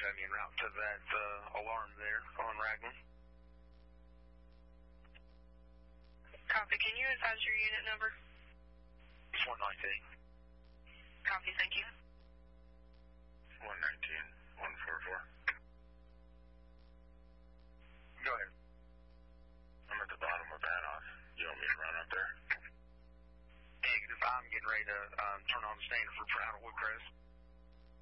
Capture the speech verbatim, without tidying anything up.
have me en route to that uh, alarm there on Raglan. Copy. Can you advise your unit number? It's one nineteen. Copy. Thank you. one nineteen, one forty-four. Go ahead. I'm at the bottom of Vanoss. You want me to run up there? Negative. I'm getting ready to um, turn on the standard for Proud Woodcrest.